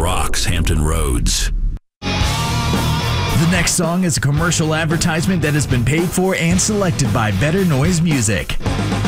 rocks Hampton Roads. The next song is a commercial advertisement that has been paid for and selected by Better Noise Music.